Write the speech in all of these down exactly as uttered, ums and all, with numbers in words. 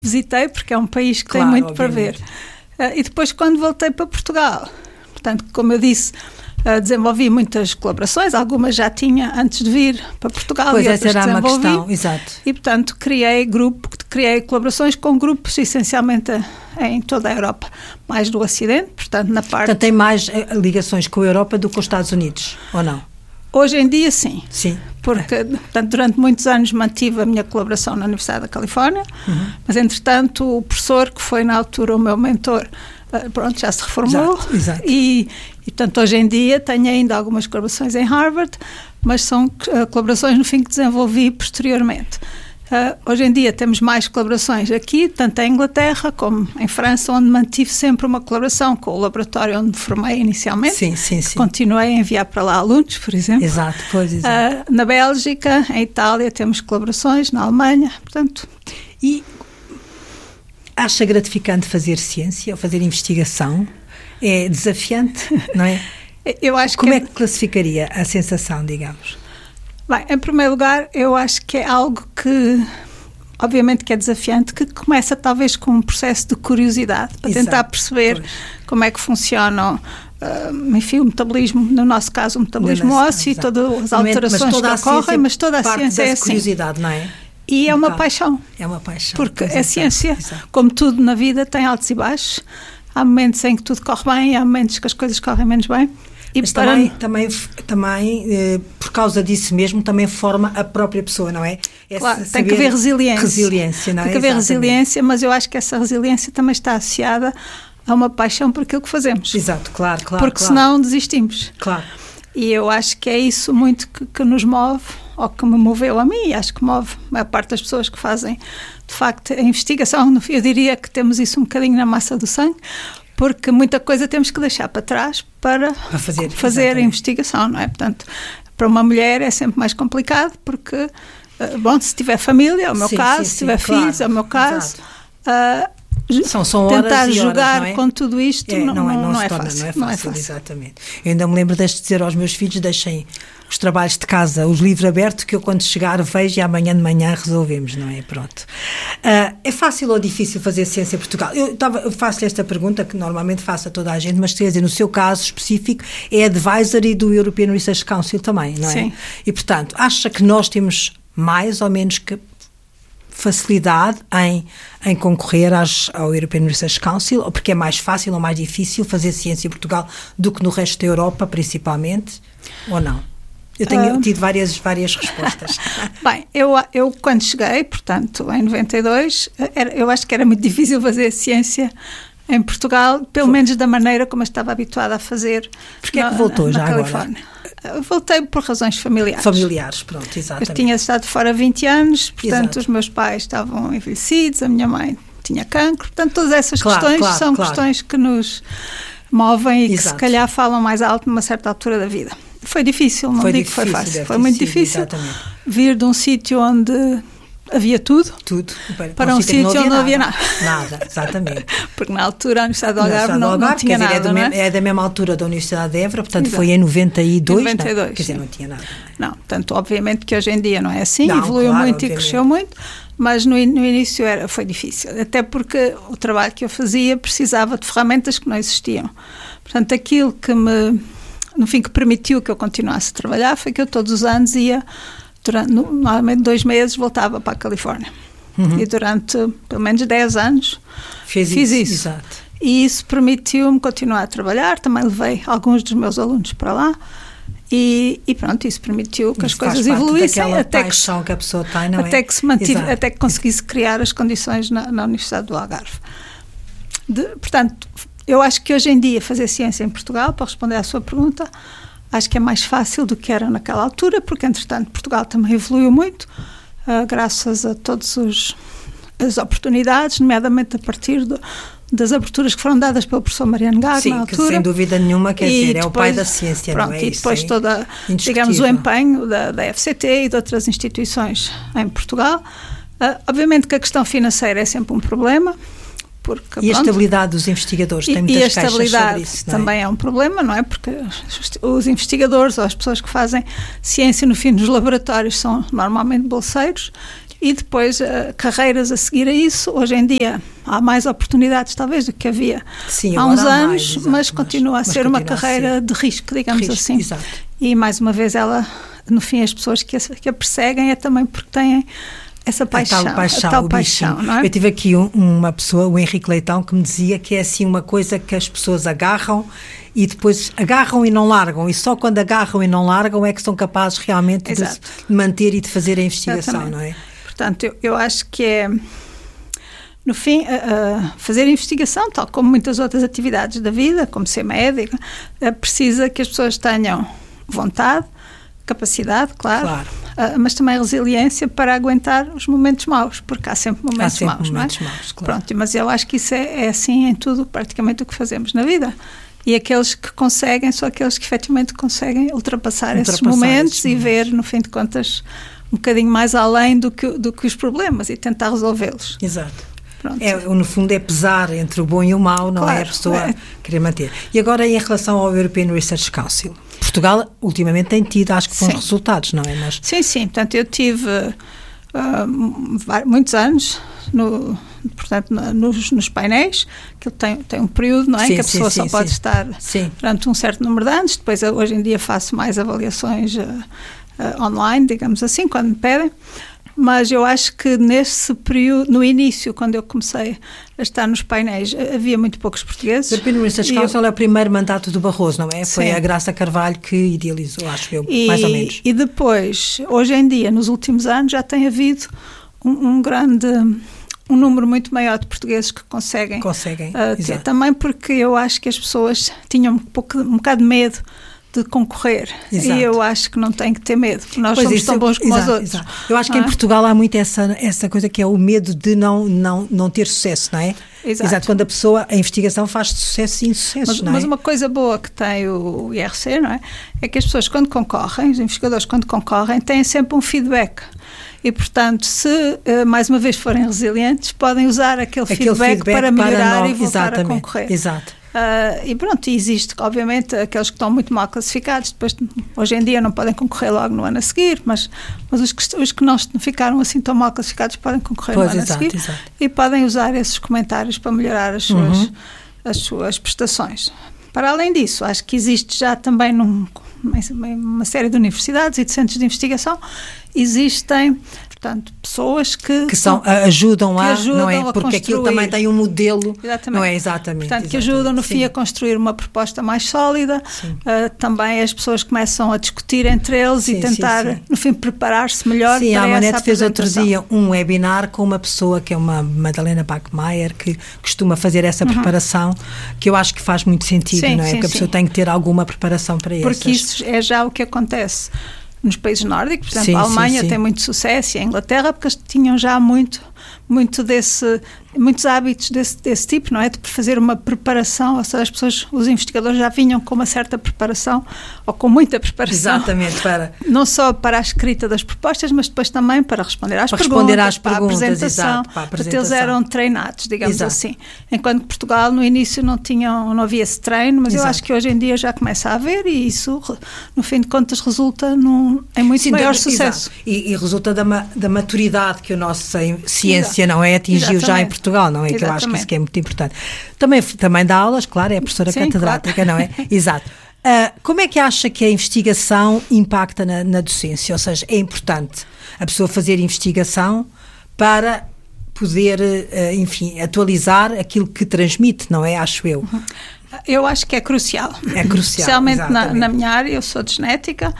visitei, porque é um país que claro, tem muito obviamente. para ver. Uh, e depois, quando voltei para Portugal, portanto, como eu disse, uh, desenvolvi muitas colaborações, algumas já tinha antes de vir para Portugal. Pois e essa outras era uma desenvolvi. questão, exato. E, portanto, criei, grupo, criei colaborações com grupos, essencialmente em toda a Europa, mais do Ocidente, portanto, na parte... Portanto, tem mais uh, ligações com a Europa do que com os Estados Unidos, ou não? Hoje em dia, sim. Sim. Porque, é. portanto, durante muitos anos mantive a minha colaboração na Universidade da Califórnia, uhum. mas, entretanto, o professor, que foi na altura o meu mentor, pronto, já se reformou. Exato, exato. E, e, portanto, hoje em dia tenho ainda algumas colaborações em Harvard, mas são uh, colaborações, no fim, que desenvolvi posteriormente. Uh, hoje em dia temos mais colaborações aqui, tanto em Inglaterra como em França, onde mantive sempre uma colaboração com o laboratório onde me formei inicialmente. Sim, sim, sim. Continuei a enviar para lá alunos, por exemplo. Exato, pois, exato. Uh, na Bélgica, em Itália, temos colaborações, na Alemanha, portanto... E acha gratificante fazer ciência ou fazer investigação? É desafiante, não é? Eu acho Como que é que classificaria a sensação, digamos? Bem, em primeiro lugar, eu acho que é algo que, obviamente que é desafiante, que começa talvez com um processo de curiosidade, para Exato, tentar perceber pois. como é que funcionam, uh, enfim, o metabolismo, no nosso caso, o metabolismo ósseo e todas as alterações que ocorrem, mas toda a ciência é assim. Curiosidade, não é? E é um uma bocado. paixão. É uma paixão. Porque pois a é, ciência, exato. como tudo na vida, tem altos e baixos. Há momentos em que tudo corre bem, há momentos que as coisas correm menos bem. E Mas para... também, também, também eh, por causa disso mesmo, também forma a própria pessoa, não é? é claro, tem que haver resiliência. Resiliência, não é? Tem que haver Exatamente. resiliência, mas eu acho que essa resiliência também está associada a uma paixão por aquilo que fazemos. Exato, claro, claro. Porque claro. senão desistimos. Claro. E eu acho que é isso muito que, que nos move, ou que me moveu a mim, e acho que move a maior parte das pessoas que fazem, de facto, a investigação. Eu diria que temos isso um bocadinho na massa do sangue, porque muita coisa temos que deixar para trás para, para fazer, fazer a investigação, não é? Portanto, para uma mulher é sempre mais complicado, porque, bom, se tiver família, é o meu sim, caso, sim, se tiver sim, filhos, claro, é o meu caso. Uh, são, são horas tentar e jogar horas, não é? com tudo isto é, não, não, é, não, não, se é torna, fácil, não é fácil. Não é fácil. Exatamente. Eu ainda me lembro de dizer aos meus filhos, deixem os trabalhos de casa, os livros abertos, que eu quando chegar vejo e amanhã de manhã resolvemos, não é? Pronto. Uh, é fácil ou difícil fazer ciência em Portugal? Eu, tava, eu faço-lhe esta pergunta, que normalmente faço a toda a gente, mas quer dizer, no seu caso específico, é advisory do European Research Council também, não é? Sim. E, portanto, acha que nós temos mais ou menos que facilidade em, em concorrer às, ao European Research Council, ou porque é mais fácil ou mais difícil fazer ciência em Portugal do que no resto da Europa, principalmente, ou não? Eu tenho uh, tido várias, várias respostas. Bem, eu, eu quando cheguei, portanto, em noventa e dois, era, eu acho que era muito difícil fazer ciência em Portugal, pelo Foi. menos da maneira como eu estava habituada a fazer. Porquê é que voltou na, já na Califórnia? Agora? Voltei por razões familiares. Familiares, pronto, exatamente. Eu tinha estado fora vinte anos, portanto, Exato. Os meus pais estavam envelhecidos, a minha mãe tinha cancro, portanto, todas essas claro, questões claro, são claro. questões que nos movem e Exato. que se calhar falam mais alto numa certa altura da vida. Foi difícil, não foi digo difícil, que foi fácil, foi ter muito sido, difícil exatamente. vir de um sítio onde havia tudo, tudo. para, para um sítio onde não havia nada. Nada, exatamente. Porque na altura a Universidade do Algarve não, Algarve, não tinha dizer, nada, é, do não é? mesmo, é da mesma altura da Universidade de Évora, portanto Exato. foi em noventa e dois, noventa e dois não, quer dizer, sim. não tinha nada. Não, não, portanto, obviamente que hoje em dia não é assim, não, evoluiu claro, muito obviamente. e cresceu muito, mas no, no início era, foi difícil, até porque o trabalho que eu fazia precisava de ferramentas que não existiam. Portanto, aquilo que me, no fim, que permitiu que eu continuasse a trabalhar foi que eu todos os anos ia, durante, normalmente dois meses, voltava para a Califórnia. Uhum. E durante pelo menos dez anos Fez fiz isso. isso. Exato. E isso permitiu-me continuar a trabalhar. Também levei alguns dos meus alunos para lá e, e pronto, isso permitiu que isso as coisas evoluíssem até que, que a pessoa tem, não até é? que se mantive, Exato. até que conseguisse criar as condições na, na Universidade do Algarve. De, portanto, eu acho que hoje em dia fazer ciência em Portugal, para responder à sua pergunta, acho que é mais fácil do que era naquela altura, porque entretanto Portugal também evoluiu muito. Uh, graças a todas as oportunidades, nomeadamente a partir do, das aberturas que foram dadas pelo professor Mariano Gago, Sim, na altura. que sem dúvida nenhuma, quer e dizer, depois, é o pai da ciência, pronto, não é? E depois isso, toda, digamos, o empenho da, da F C T e de outras instituições em Portugal. Uh, obviamente que a questão financeira é sempre um problema. Porque, e a pronto, estabilidade dos investigadores, tem muitas e a queixas estabilidade sobre isso, não é? também é um problema, não é? Porque os investigadores ou as pessoas que fazem ciência no fim nos laboratórios são normalmente bolseiros e depois uh, carreiras a seguir a isso. Hoje em dia há mais oportunidades talvez do que havia Sim, há uns há anos, mais, exato, mas continua mas, a ser mas uma carreira ser. de risco, digamos risco, assim. Exato. E mais uma vez ela, no fim, as pessoas que a, que a perseguem é também porque têm essa paixão, a tal paixão, a tal o paixão, não é? Eu tive aqui um, uma pessoa, o Henrique Leitão, que me dizia que é assim uma coisa que as pessoas agarram e depois agarram e não largam, e só quando agarram e não largam é que são capazes realmente de, de manter e de fazer a investigação, Exatamente. Não é? Portanto, eu, eu acho que é, no fim, uh, uh, fazer investigação, tal como muitas outras atividades da vida, como ser médico, uh, precisa que as pessoas tenham vontade, capacidade, claro, claro. Uh, mas também resiliência para aguentar os momentos maus, porque há sempre momentos há sempre maus, momentos não é? maus, claro. Pronto, mas eu acho que isso é, é assim em tudo, praticamente o que fazemos na vida. E aqueles que conseguem são aqueles que efetivamente conseguem ultrapassar, ultrapassar esses momentos esses e momentos. Ver, no fim de contas, um bocadinho mais além do que, do que os problemas e tentar resolvê-los. Exato. Pronto. É, no fundo é pesar entre o bom e o mau, não claro, é a pessoa é. querer manter. E agora em relação ao European Research Council, Portugal ultimamente tem tido, acho que bons resultados, não é? Mas... Sim, sim, portanto eu tive uh, muitos anos no, portanto, nos, nos painéis, que tem, tem um período, não é? Sim, que a pessoa sim, só sim, pode sim. estar sim. durante um certo número de anos, depois hoje em dia faço mais avaliações uh, uh, online, digamos assim, quando me pedem. Mas eu acho que nesse período, no início, quando eu comecei a estar nos painéis, havia muito poucos portugueses. O European Research Council eu... é o primeiro mandato do Barroso, não é? Foi Sim. a Graça Carvalho que idealizou, acho eu, e, mais ou menos. E depois, hoje em dia, nos últimos anos, já tem havido um, um grande... um número muito maior de portugueses que conseguem, conseguem uh, ter. Também porque eu acho que as pessoas tinham um, pouco, um bocado de medo de concorrer. Exato. E eu acho que não tem que ter medo, porque nós pois somos isso, tão bons como exato, os outros. Exato. Eu acho que ah. em Portugal há muito essa, essa coisa que é o medo de não, não, não ter sucesso, não é? Exato. Exato. Quando a pessoa, a investigação faz de sucesso e insucesso, mas, não é? Mas uma coisa boa que tem o I R C, não é? É que as pessoas quando concorrem, os investigadores quando concorrem, têm sempre um feedback. E, portanto, se mais uma vez forem resilientes, podem usar aquele, aquele feedback, feedback para melhorar para não, e voltar exatamente, a concorrer. Exato. Uh, e pronto, existe, obviamente, aqueles que estão muito mal classificados, depois, hoje em dia, não podem concorrer logo no ano a seguir, mas, mas os, que, os que não ficaram assim tão mal classificados podem concorrer pois, no ano exato, a seguir exato. E podem usar esses comentários para melhorar as suas, uhum. as suas prestações. Para além disso, acho que existe já também num, uma série de universidades e de centros de investigação, existem, portanto, pessoas que, que são, ajudam, que a, ajudam não é? a Porque construir. Aquilo também tem um modelo, exatamente. Não é? Exatamente. Portanto, que exatamente. ajudam, no Sim. fim, a construir uma proposta mais sólida. Uh, também as pessoas começam a discutir entre eles sim, e tentar, sim, sim. no fim, preparar-se melhor sim, para a essa Manete fez outro dia um webinar com uma pessoa que é uma Madalena Bachmeier, que costuma fazer essa uhum. preparação, que eu acho que faz muito sentido, sim, não é? Sim, que a pessoa sim. tem que ter alguma preparação para isso. Porque essas. Isso é já o que acontece nos países nórdicos, por exemplo, sim, a Alemanha sim, sim. tem muito sucesso e a Inglaterra, porque eles tinham já muito, muito desse, muitos hábitos desse, desse tipo, não é? De fazer uma preparação, ou seja, as pessoas, os investigadores já vinham com uma certa preparação, ou com muita preparação. Exatamente, para... Não só para a escrita das propostas, mas depois também para responder às para perguntas, responder às para, perguntas a apresentação, exato, para a apresentação. Porque eles eram treinados, digamos exato. Assim. Enquanto que Portugal, no início, não, tinham, não havia esse treino, mas exato. Eu acho que hoje em dia já começa a haver e isso, no fim de contas, resulta num, em muito Sim, maior sucesso. E, e resulta da, ma, da maturidade que a nossa ciência exato. Não é atingiu Exatamente. Já em Portugal, não é? Exatamente. Que eu acho que isso que é muito importante. Também, também dá aulas, claro, é a professora Sim, catedrática, claro. Não é? Exato. Uh, como é que acha que a investigação impacta na, na docência? Ou seja, é importante a pessoa fazer investigação para poder, uh, enfim, atualizar aquilo que transmite, não é? Acho eu. Uhum. Eu acho que é crucial. É crucial, especialmente na, na minha área, eu sou de genética.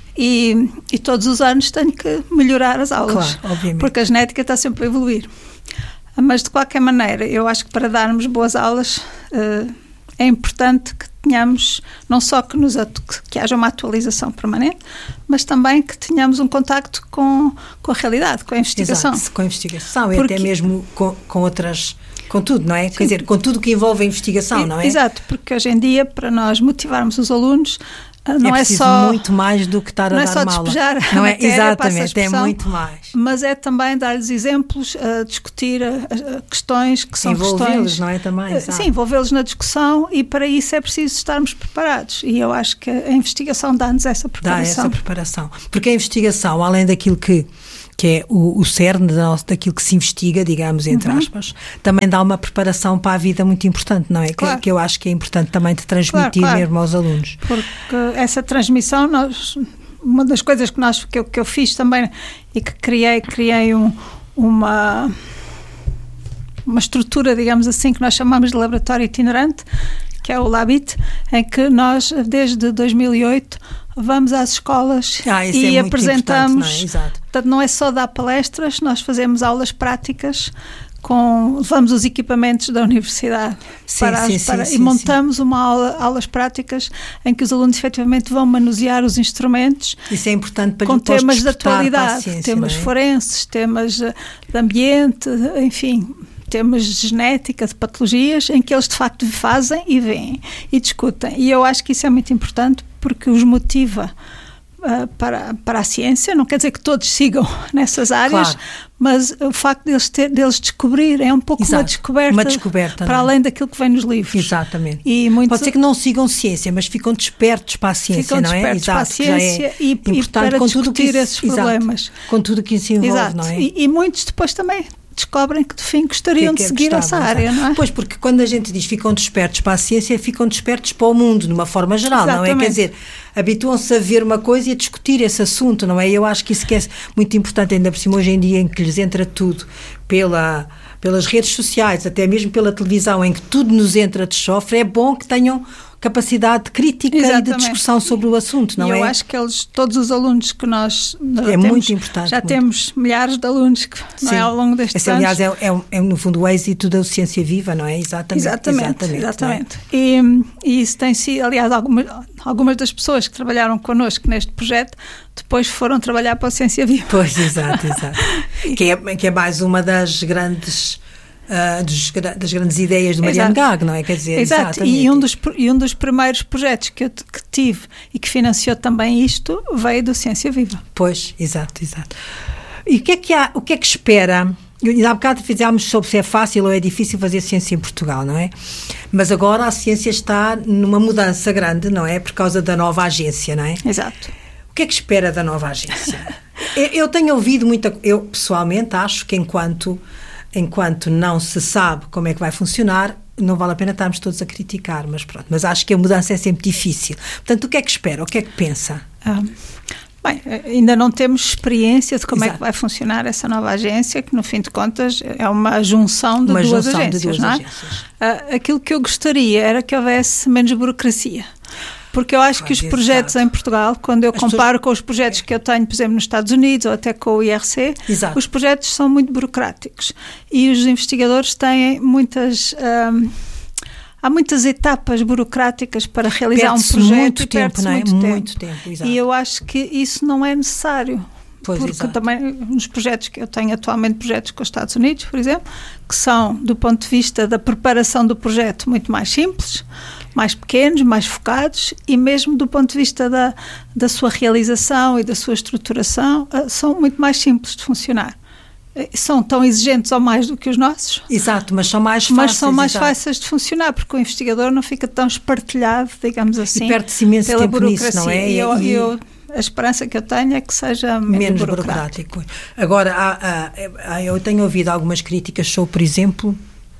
E, e todos os anos tenho que melhorar as aulas, claro, obviamente. Porque a genética está sempre a evoluir. Mas, de qualquer maneira, eu acho que para darmos boas aulas uh, é importante que tenhamos, não só que, nos atu- que haja uma atualização permanente, mas também que tenhamos um contacto com, com a realidade, com a investigação. Exato, com a investigação Porque... e até mesmo com, com outras... Com tudo, não é? Sim. Quer dizer, com tudo que envolve a investigação, e, não é? Exato, porque hoje em dia, para nós motivarmos os alunos, não é, é só muito mais do que estar a não dar é só uma aula. Despejar não a é matéria, exatamente, é muito mais. Mas é também dar-lhes exemplos, a discutir a, a questões que são questões, não é também? Sim, envolvê-los na discussão e para isso é preciso estarmos preparados. E eu acho que a investigação dá-nos essa preparação. Dá essa preparação, porque a investigação, além daquilo que que é o, o cerne daquilo que se investiga, digamos, entre uhum. aspas, também dá uma preparação para a vida muito importante, não é? Claro. Que, que eu acho que é importante também de transmitir claro, claro. mesmo aos alunos. Porque essa transmissão, nós, uma das coisas que, nós, que, eu, que eu fiz também e que criei, criei um, uma, uma estrutura, digamos assim, que nós chamamos de laboratório itinerante, que é o LABIT, em que nós, desde dois mil e oito, vamos às escolas ah, e é apresentamos. Não é? Exato. Portanto, não é só dar palestras, nós fazemos aulas práticas, com, levamos os equipamentos da universidade sim, para, sim, as, para sim, e sim, montamos sim. uma aula, aulas práticas em que os alunos efetivamente vão manusear os instrumentos. Isso é importante para com temas de atualidade, ciência, temas é? forenses, temas de ambiente, enfim, temas de genética, de patologias, em que eles de facto fazem e veem e discutem. E eu acho que isso é muito importante porque os motiva uh, para, para a ciência. Não quer dizer que todos sigam nessas áreas, claro. Mas o facto deles, ter, deles descobrirem é um pouco Exato. uma descoberta, uma descoberta para não. além daquilo que vem nos livros. Exatamente. E muito... Pode ser que não sigam ciência, mas ficam despertos para a ciência, ficam não é? Despertos Exato, para a ciência é e, e para com discutir tudo que isso, esses exato, problemas. Com tudo que isso envolve, exato. não é? E, e muitos depois também descobrem que de fim gostariam que é que de seguir gostavam, essa área, não é? Pois, porque quando a gente diz ficam despertos para a ciência, ficam despertos para o mundo, de uma forma geral, Exatamente. não é? Quer dizer, habituam-se a ver uma coisa e a discutir esse assunto, não é? Eu acho que isso que é muito importante, ainda por cima hoje em dia, em que lhes entra tudo pela, pelas redes sociais, até mesmo pela televisão, em que tudo nos entra de chofre, é bom que tenham capacidade crítica Exatamente. E de discussão sobre o assunto, não e é? eu acho que eles, todos os alunos que nós é temos, muito importante, já muito. temos milhares de alunos que, não é, ao longo destes Esse, anos. aliás, é, é, é no fundo o êxito da ciência viva, não é? Exatamente. Exatamente, exatamente, exatamente. É? E, e isso tem sido, aliás, algumas, algumas das pessoas que trabalharam connosco neste projeto depois foram trabalhar para a ciência viva. Pois, exato, exato. que, é, que é mais uma das grandes... Uh, dos, das grandes ideias do Mariano Gago, não é? Quer dizer, Exato, e um, dos, e um dos primeiros projetos que eu que tive e que financiou também isto veio do Ciência Viva. Pois, exato, exato. E o que é que há, o que é que espera? E há bocado fizemos sobre se é fácil ou é difícil fazer ciência em Portugal, não é? Mas agora a ciência está numa mudança grande, não é? Por causa da nova agência, não é? Exato. O que é que espera da nova agência? eu, eu tenho ouvido muita... Eu, pessoalmente, acho que enquanto... enquanto não se sabe como é que vai funcionar, não vale a pena estarmos todos a criticar, mas pronto, mas acho que a mudança é sempre difícil. Portanto, o que é que espera? O que é que pensa? Ah, bem, ainda não temos experiência de como Exato. É que vai funcionar essa nova agência, que no fim de contas é uma junção de uma duas junção agências, de duas não é? agências. Ah, aquilo que eu gostaria era que houvesse menos burocracia. Porque eu acho Pois, que os projetos exato. em Portugal, quando eu As comparo pessoas... com os projetos que eu tenho, por exemplo, nos Estados Unidos ou até com o I R C, Exato. os projetos são muito burocráticos. E os investigadores têm muitas... Hum, há muitas etapas burocráticas para realizar Perde-se um projeto muito e tempo, perde-se não é? muito, Muito tempo. tempo, exato. E eu acho que isso não é necessário. Pois, porque exato. também nos projetos que eu tenho atualmente, projetos com os Estados Unidos, por exemplo, que são, do ponto de vista da preparação do projeto, muito mais simples, mais pequenos, mais focados, e mesmo do ponto de vista da, da sua realização e da sua estruturação, são muito mais simples de funcionar. São tão exigentes ou mais do que os nossos. Exato, mas são mais fáceis. Mas são mais exato. fáceis de funcionar, porque o investigador não fica tão espartilhado, digamos assim, e perde-se imenso pela tempo burocracia. nisso, não é? E eu, e... eu, a esperança que eu tenho é que seja menos, menos burocrático. burocrático. Agora, há, há, eu tenho ouvido algumas críticas sobre, por exemplo,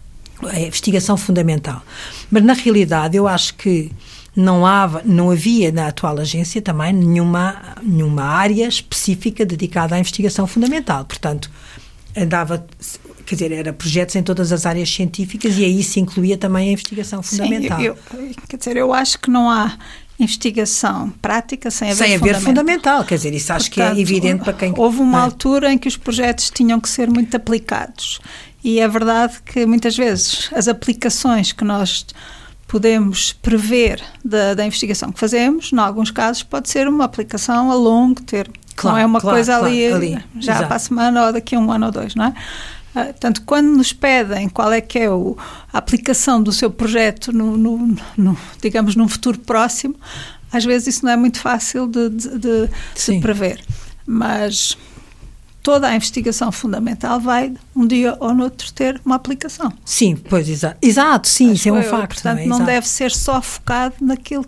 a investigação fundamental. Mas, na realidade, eu acho que não, há, não havia na atual agência também nenhuma, nenhuma área específica dedicada à investigação fundamental. Portanto, andava... Quer dizer, era projetos em todas as áreas científicas e aí se incluía também a investigação fundamental. Sim, eu, eu, quer dizer, eu acho que não há investigação prática sem haver sem fundamental. haver fundamental, quer dizer, isso acho Portanto, que é evidente para quem... Houve uma é? altura em que os projetos tinham que ser muito aplicados e é verdade que muitas vezes as aplicações que nós podemos prever da, da investigação que fazemos, em alguns casos pode ser uma aplicação a longo termo. Claro, não é uma claro, coisa claro, ali, ali já exato. para a semana ou daqui a um ano ou dois, não é? Uh, portanto, quando nos pedem qual é que é o, a aplicação do seu projeto, no, no, no, digamos, num futuro próximo, às vezes isso não é muito fácil de, de, de, de prever. Mas toda a investigação fundamental vai, um dia ou no outro, ter uma aplicação. Sim, pois, exato. Exato, sim, isso é um eu, facto. Portanto, não, é? não Exato. deve ser só focado naquilo que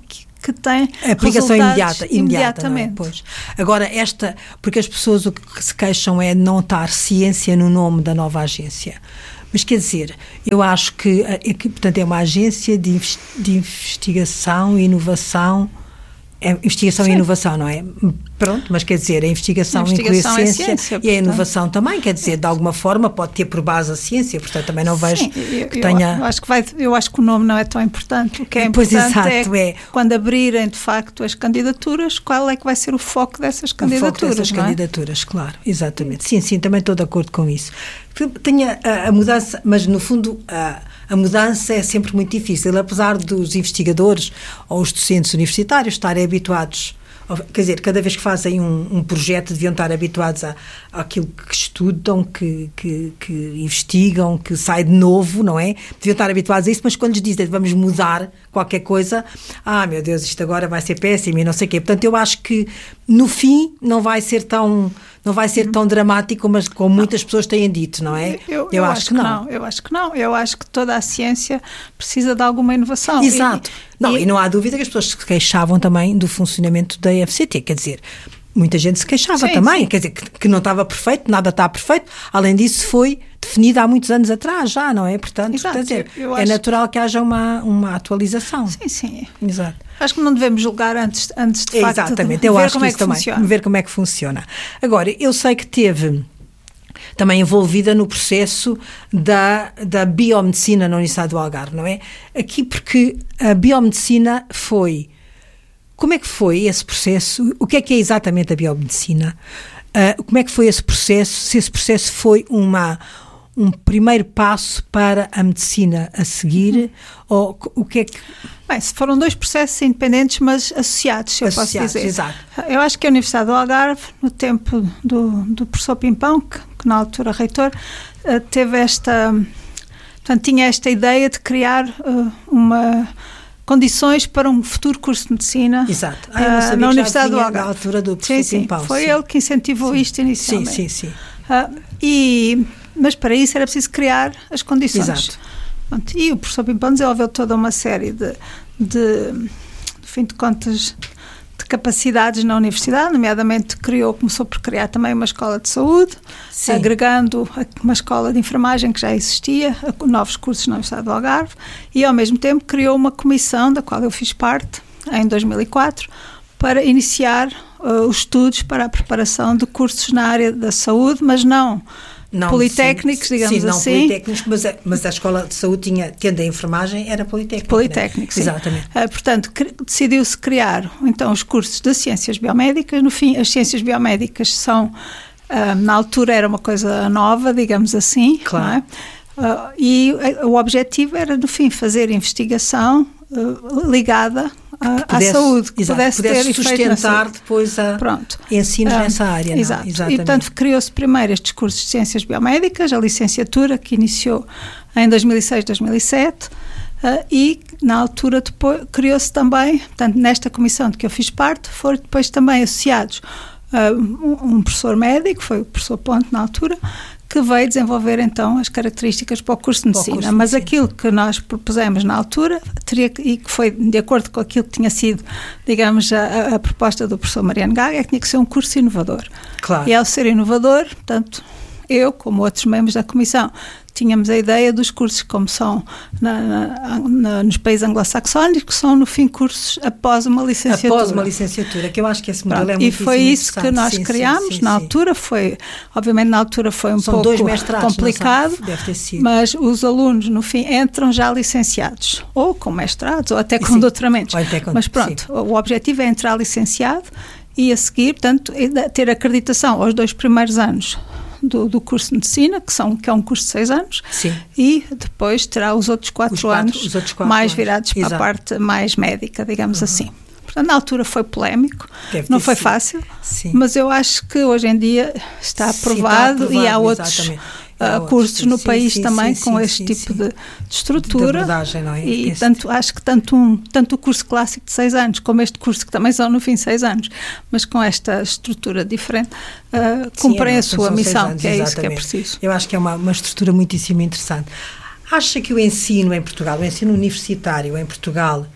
que tem a aplicação imediata, imediata imediatamente. Não é? Pois. Agora, esta, porque as pessoas o que se queixam é de não estar ciência no nome da nova agência. Mas quer dizer, eu acho que, é, que portanto, é uma agência de, de investigação e inovação. É investigação Sim. e inovação, não é? Pronto, mas quer dizer, a investigação, a investigação inclui a ciência, é ciência e a inovação também, quer dizer, de alguma forma pode ter por base a ciência, portanto também não vejo Sim, eu, que tenha... Eu acho que, vai, eu acho que o nome não é tão importante, o que é pois importante exato, é, é quando abrirem de facto as candidaturas, qual é que vai ser o foco dessas candidaturas, O foco dessas não é? candidaturas, claro, exatamente. Sim, sim, também estou de acordo com isso. Tenha a, a mudança, mas no fundo... A, A mudança é sempre muito difícil, apesar dos investigadores ou os docentes universitários estarem habituados, quer dizer, cada vez que fazem um, um projeto deviam estar habituados a, àquilo que estudam, que, que, que investigam, que sai de novo, não é? Deviam estar habituados a isso, mas quando lhes dizem vamos mudar qualquer coisa, ah, meu Deus, isto agora vai ser péssimo e não sei o quê. Portanto, eu acho que no fim não vai ser tão... Não vai ser tão dramático, mas como muitas não. pessoas têm dito, não é? Eu, eu, eu acho, acho que, que não. não. Eu acho que não. Eu acho que toda a ciência precisa de alguma inovação. Exato. E, não, e, e não há dúvida que as pessoas se queixavam também do funcionamento da F C T. Quer dizer, muita gente se queixava sim, também. Sim. Quer dizer, que, que não estava perfeito, nada está perfeito. Além disso, foi definido há muitos anos atrás já, não é? Portanto, Exato, quer dizer, eu, eu é acho... natural que haja uma, uma atualização. Sim, sim. Exato. Acho que não devemos julgar antes, antes de facto Exatamente, de eu ver acho como que é isso que também, funciona. Ver como é que funciona. Agora, eu sei que teve também envolvida no processo da, da biomedicina na Universidade do Algarve, não é? Aqui porque a biomedicina foi... Como é que foi esse processo? O que é que é exatamente a biomedicina? Uh, como é que foi esse processo? Se esse processo foi uma... um primeiro passo para a medicina a seguir, uhum. ou o que é que... Bem, foram dois processos independentes, mas associados, se eu associados, posso dizer. Exato. Eu acho que a Universidade do Algarve, no tempo do, do professor Pimpão, que, que na altura reitor, teve esta... Portanto, tinha esta ideia de criar uh, uma... condições para um futuro curso de medicina. Exato. Ah, eu não sabia na Universidade do Algarve. Na altura do professor sim, Pimpão. Sim, foi sim. ele que incentivou sim. isto inicialmente. Sim, sim, sim. Uh, e... Mas para isso era preciso criar as condições. Exato. Pronto, e o professor Pimpão desenvolveu toda uma série de, de, de fim de contas, de capacidades na universidade, nomeadamente criou, começou por criar também uma escola de saúde, Sim. agregando uma escola de enfermagem que já existia, novos cursos na Universidade do Algarve, e ao mesmo tempo criou uma comissão, da qual eu fiz parte, em dois mil e quatro, para iniciar uh, os estudos para a preparação de cursos na área da saúde, mas não... Não, politécnicos, sim, digamos sim, não assim. politécnicos, mas a, mas a escola de saúde tinha, tendo a enfermagem, era politécnica. Politécnico, né? sim. Exatamente. Uh, portanto, decidiu-se criar, então, os cursos de ciências biomédicas. No fim, as ciências biomédicas são, uh, na altura era uma coisa nova, digamos assim. Claro. Não é? uh, e uh, o objetivo era, no fim, fazer investigação uh, ligada a, pudesse, à saúde, que exato, pudesse, pudesse ter sustentar depois a Pronto. ensinos uh, nessa área. Exato. Não? Exatamente. E, portanto, criou-se primeiro estes cursos de ciências biomédicas, a licenciatura, que iniciou em dois mil e seis, dois mil e sete, uh, e, na altura, depois criou-se também, portanto, nesta comissão de que eu fiz parte, foram depois também associados uh, um, um professor médico, foi o professor Ponte, na altura, que veio desenvolver então as características para o curso de medicina, curso de mas medicina. Aquilo que nós propusemos na altura teria que, e que foi de acordo com aquilo que tinha sido, digamos, a, a proposta do professor Mariano Gaga, é que tinha que ser um curso inovador. Claro. E ao ser inovador, portanto, eu, como outros membros da comissão, tínhamos a ideia dos cursos como são na, na, na, nos países anglo-saxónicos, que são, no fim, cursos após uma licenciatura. Após uma licenciatura, que eu acho que esse modelo Pronto, é muito E foi isso que nós sim, criámos. Sim, sim, na sim. altura foi, obviamente na altura foi um são pouco dois mestrados, complicado, deve ter sido. Mas os alunos, no fim, entram já licenciados, ou com mestrados, ou até com sim, doutoramentos. Até com, mas pronto, sim. o objetivo é entrar licenciado e a seguir, portanto, ter acreditação aos dois primeiros anos Do, do curso de medicina, que, são, que é um curso de seis anos, Sim. e depois terá os outros quatro, os quatro anos os outros quatro mais anos. virados Exato. para a parte mais médica, digamos uhum. assim. Portanto, na altura foi polémico, Deve não foi sido. Fácil, Sim. mas eu acho que hoje em dia está aprovado, sim, está aprovado e há outros uh, cursos sim, no sim, país sim, também sim, com sim, este sim, tipo sim. De, de estrutura. De abordagem, não é? E este. tanto, acho que tanto, um, tanto o curso clássico de seis anos como este curso, que também são no fim seis anos, mas com esta estrutura diferente, uh, cumprem sim, a sua missão, anos, que é exatamente. isso que é preciso. Eu acho que é uma, uma estrutura muitíssimo interessante. Acha que o ensino em Portugal, o ensino universitário em Portugal,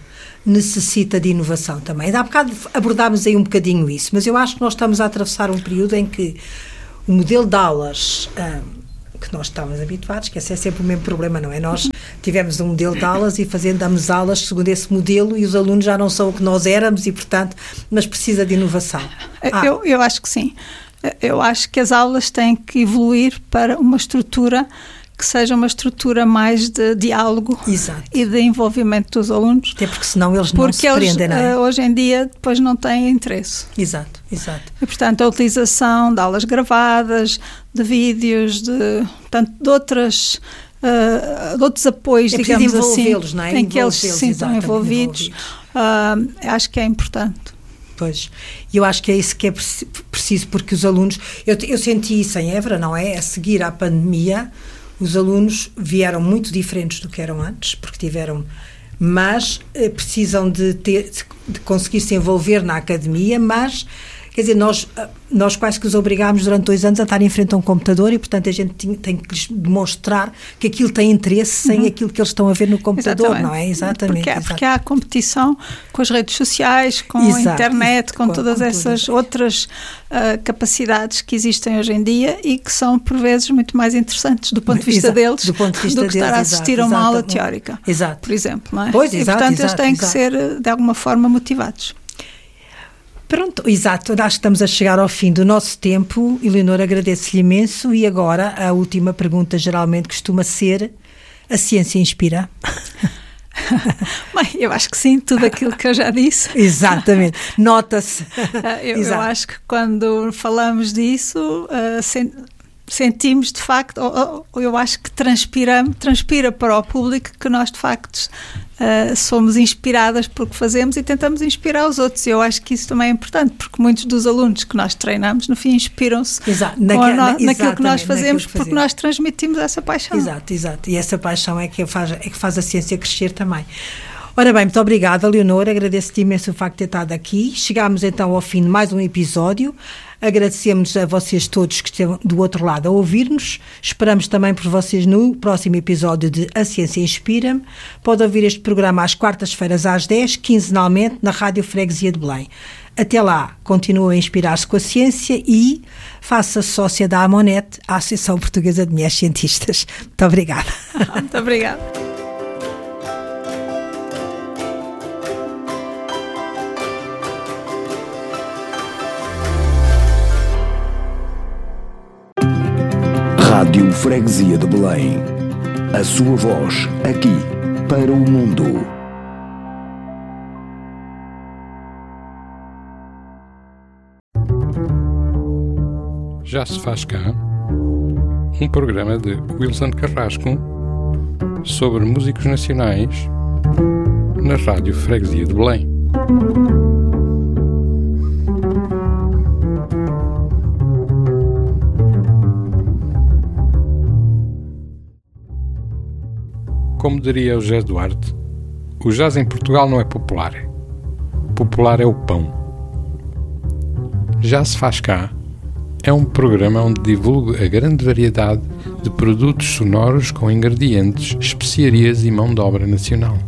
necessita de inovação também. Há bocado abordámos aí um bocadinho isso, mas eu acho que nós estamos a atravessar um período em que o modelo de aulas ah, que nós estávamos habituados, que esse é sempre o mesmo problema, não é? Nós tivemos um modelo de aulas e fazendo, damos aulas segundo esse modelo e os alunos já não são o que nós éramos e, portanto, mas precisa de inovação. Ah. Eu, eu acho que sim. Eu acho que as aulas têm que evoluir para uma estrutura que seja uma estrutura mais de diálogo. Exato. E de envolvimento dos alunos. Até porque senão eles não se eles, prendem, não é? Hoje em dia depois não têm interesse. Exato, exato. E, portanto, a utilização de aulas gravadas, de vídeos, de, portanto, de outras... Uh, de outros apoios, é digamos assim, não é? em que eles se sintam envolvidos, envolvidos. Uh, acho que é importante. Pois, eu acho que é isso que é preciso, porque os alunos, eu, eu senti isso em Évora, não é? A seguir à pandemia, os alunos vieram muito diferentes do que eram antes, porque tiveram, mas eh, precisam de, ter, de conseguir se envolver na academia, mas, quer dizer, nós, nós quase que os obrigámos durante dois anos a estar em frente a um computador e, portanto, a gente tem, tem que lhes demonstrar que aquilo tem interesse sem uhum. aquilo que eles estão a ver no computador, exatamente. Não é? Exatamente. Porque, exatamente. porque há competição com as redes sociais, com Exato. a internet, com, com todas com essas tudo. outras uh, capacidades que existem hoje em dia e que são, por vezes, muito mais interessantes do ponto de vista exato. deles do, ponto de vista do que deles, estar a assistir exato, a uma exato. aula teórica, exato. por exemplo. Não é? Pois, e, exato, portanto, exato, eles têm exato. que ser, de alguma forma, motivados. Pronto, exato, acho que estamos a chegar ao fim do nosso tempo. Eleonora, agradeço-lhe imenso. E agora, a última pergunta geralmente costuma ser: a ciência inspira? Bem, eu acho que sim, tudo aquilo que eu já disse. Exatamente, nota-se. eu, eu acho que quando falamos disso, uh, sen- sentimos de facto, ou, ou eu acho que transpira, transpira para o público que nós de facto uh, somos inspiradas pelo que fazemos e tentamos inspirar os outros. Eu acho que isso também é importante, porque muitos dos alunos que nós treinamos, no fim, inspiram-se exato, naque, naque, no, naquilo que nós fazemos, que porque fazemos. nós transmitimos essa paixão. Exato, exato. E essa paixão é que faz, é que faz a ciência crescer também. Ora bem, muito obrigada, Leonor, agradeço-te imenso o facto de ter estado aqui. Chegámos então ao fim de mais um episódio. Agradecemos a vocês todos que estão do outro lado a ouvir-nos. Esperamos também por vocês no próximo episódio de A Ciência Inspira-me. Pode ouvir este programa às quartas-feiras às dez, quinzenalmente, na Rádio Freguesia de Belém. Até lá, continua a inspirar-se com a ciência e faça-se sócia da AMONET, a Associação Portuguesa de Mulheres Cientistas. Muito obrigada. Muito obrigada. Rádio Freguesia de Belém. A sua voz, aqui, para o mundo. Já se faz cá um programa de Wilson Carrasco sobre músicos nacionais na Rádio Freguesia de Belém. Como diria o José Duarte, o jazz em Portugal não é popular. Popular é o pão. Já se faz cá é um programa onde divulgo a grande variedade de produtos sonoros com ingredientes, especiarias e mão de obra nacional.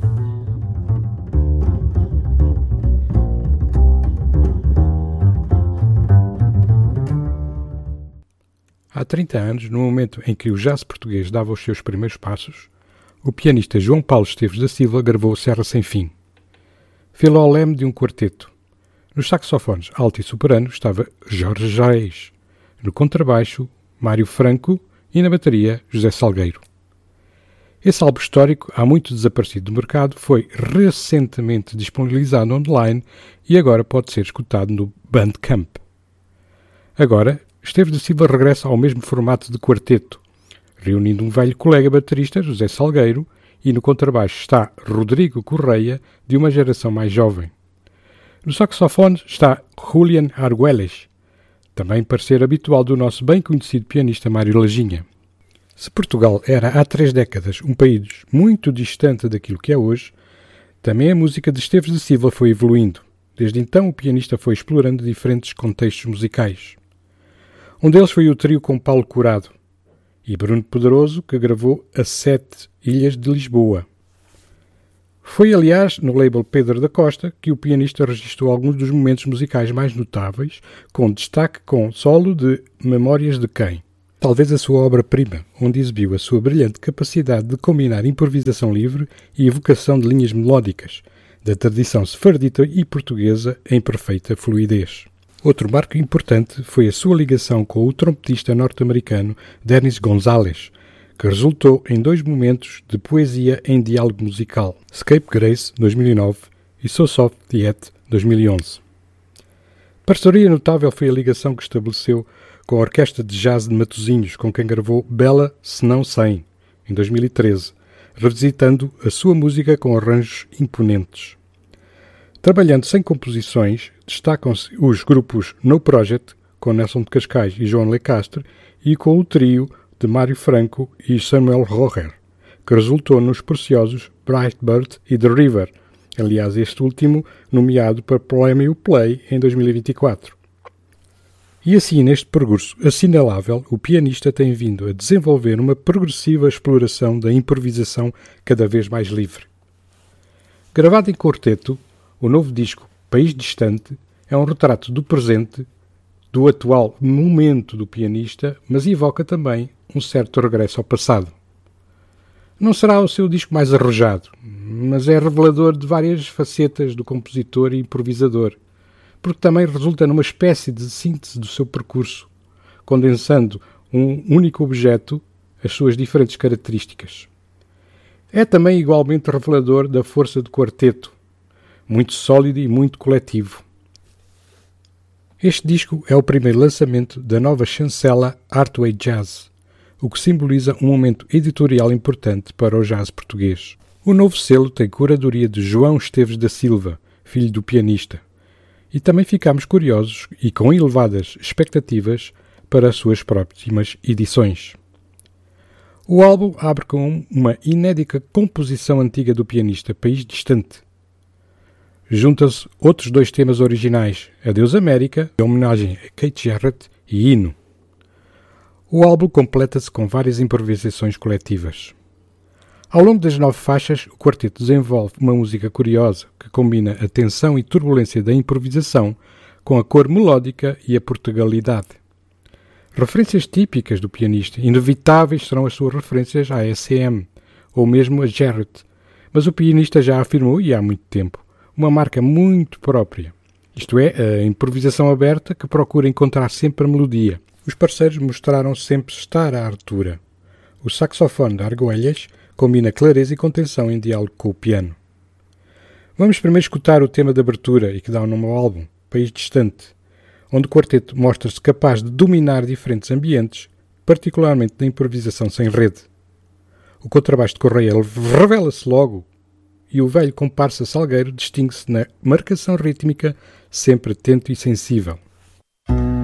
Há trinta anos, no momento em que o jazz português dava os seus primeiros passos, o pianista João Paulo Esteves da Silva gravou Serra Sem Fim. Fê-lo ao leme de um quarteto. Nos saxofones alto e soprano estava Jorge Reis, no contrabaixo Mário Franco e na bateria José Salgueiro. Esse álbum histórico, há muito desaparecido do mercado, foi recentemente disponibilizado online e agora pode ser escutado no Bandcamp. Agora, Esteves da Silva regressa ao mesmo formato de quarteto, reunindo um velho colega baterista, José Salgueiro, e no contrabaixo está Rodrigo Correia, de uma geração mais jovem. No saxofone está Julián Argüelles, também parceiro habitual do nosso bem conhecido pianista Mário Lajinha. Se Portugal era há três décadas um país muito distante daquilo que é hoje, também a música de Esteves da Silva foi evoluindo. Desde então o pianista foi explorando diferentes contextos musicais. Um deles foi o trio com Paulo Curado e Bruno Poderoso, que gravou A Sete Ilhas de Lisboa. Foi, aliás, no label Pedro da Costa que o pianista registrou alguns dos momentos musicais mais notáveis, com destaque com solo de Memórias de Quem? Talvez a sua obra-prima, onde exibiu a sua brilhante capacidade de combinar improvisação livre e evocação de linhas melódicas, da tradição sefardita e portuguesa em perfeita fluidez. Outro marco importante foi a sua ligação com o trompetista norte-americano Dennis Gonzalez, que resultou em dois momentos de poesia em diálogo musical, Scapegrace, dois mil e nove, e So Soft Yet, dois mil e onze. Parceria notável foi a ligação que estabeleceu com a Orquestra de Jazz de Matosinhos, com quem gravou Bela Se Não Cem, em dois mil e treze, revisitando a sua música com arranjos imponentes. Trabalhando sem composições, destacam-se os grupos No Project, com Nelson de Cascais e João Lecastre, e com o trio de Mário Franco e Samuel Roger, que resultou nos preciosos Bright Bird e The River, aliás este último nomeado para Prémio Play em dois mil e vinte e quatro. E assim, neste percurso assinalável, o pianista tem vindo a desenvolver uma progressiva exploração da improvisação cada vez mais livre. Gravado em quarteto, o novo disco País Distante é um retrato do presente, do atual momento do pianista, mas evoca também um certo regresso ao passado. Não será o seu disco mais arrojado, mas é revelador de várias facetas do compositor e improvisador, porque também resulta numa espécie de síntese do seu percurso, condensando um único objeto, as suas diferentes características. É também igualmente revelador da força do quarteto, muito sólido e muito coletivo. Este disco é o primeiro lançamento da nova chancela Artway Jazz, o que simboliza um momento editorial importante para o jazz português. O novo selo tem curadoria de João Esteves da Silva, filho do pianista, e também ficamos curiosos e com elevadas expectativas para as suas próximas edições. O álbum abre com uma inédita composição antiga do pianista País Distante. Juntam-se outros dois temas originais, Adeus América, em homenagem a Keith Jarrett, e Hino. O álbum completa-se com várias improvisações coletivas. Ao longo das nove faixas, o quarteto desenvolve uma música curiosa que combina a tensão e turbulência da improvisação com a cor melódica e a portugalidade. Referências típicas do pianista, inevitáveis serão as suas referências à S C M, ou mesmo a Jarrett, mas o pianista já afirmou, e há muito tempo, uma marca muito própria, isto é, a improvisação aberta que procura encontrar sempre a melodia. Os parceiros mostraram sempre estar à altura. O saxofone de Argoelhas combina clareza e contenção em diálogo com o piano. Vamos primeiro escutar o tema de abertura e que dá o nome ao álbum, País Distante, onde o quarteto mostra-se capaz de dominar diferentes ambientes, particularmente na improvisação sem rede. O contrabaixo de Correia revela-se logo, e o velho comparsa Salgueiro distingue-se na marcação rítmica, sempre atento e sensível.